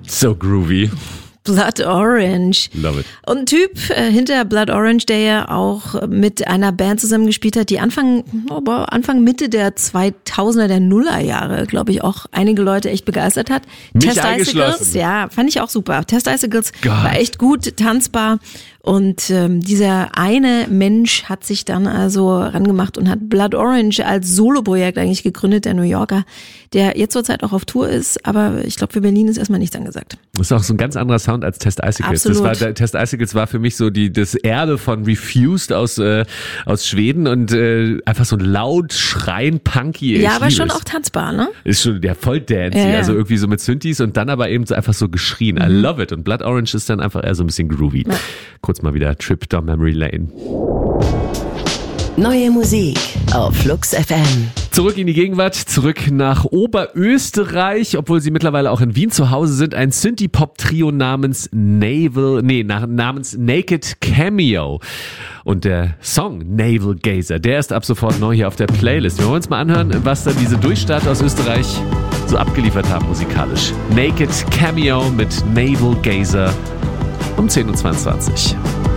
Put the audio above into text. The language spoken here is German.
So groovy. Blood Orange. Love it. Und ein Typ hinter Blood Orange, der ja auch mit einer Band zusammengespielt hat, die Anfang Mitte der 2000er, der Nullerjahre, glaube ich, auch einige Leute echt begeistert hat. Mich Test Icicles, ja, fand ich auch super. Test Icicles war echt gut, tanzbar. Und dieser eine Mensch hat sich dann also rangemacht und hat Blood Orange als Soloprojekt eigentlich gegründet, der New Yorker, der jetzt zurzeit auch auf Tour ist, aber ich glaube für Berlin ist erstmal nichts angesagt. Das ist auch so ein ganz anderer Sound als Test Icicles. Absolut. Test Icicles war für mich so das Erbe von Refused aus Schweden und einfach so ein laut, schreien, punky. Ja, aber schon auch tanzbar, ne? Ist schon voll dancey, ja. Also irgendwie so mit Synthes und dann aber eben so einfach so geschrien. I love it. Und Blood Orange ist dann einfach eher so ein bisschen groovy. Ja. Kurz mal wieder Trip down Memory Lane. Neue Musik auf Flux FM. Zurück in die Gegenwart, zurück nach Oberösterreich, obwohl sie mittlerweile auch in Wien zu Hause sind. Ein Synthie-Pop-Trio namens Naked Cameo. Und der Song Navel Gazer, der ist ab sofort neu hier auf der Playlist. Wir wollen uns mal anhören, was dann diese Durchstarter aus Österreich so abgeliefert haben musikalisch. Naked Cameo mit Navel Gazer um 10:22 Uhr.